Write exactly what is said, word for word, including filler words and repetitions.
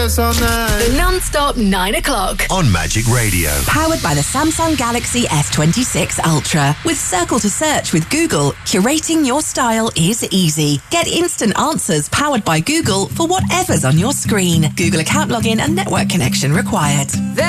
The non-stop nine o'clock on Magic Radio. Powered by the Samsung Galaxy S twenty-six Ultra. With Circle to Search with Google, curating your style is easy. Get instant answers powered by Google for whatever's on your screen. Google account login and network connection required.